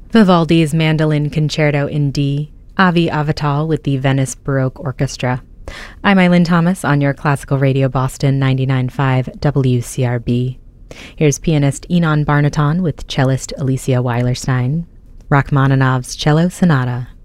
Vivaldi's Mandolin Concerto in D, Avi Avital with the Venice Baroque Orchestra. I'm Eileen Thomas on your Classical Radio Boston 99.5 WCRB. Here's pianist Inon Barnaton with cellist Alicia Weilerstein, Rachmaninoff's Cello Sonata.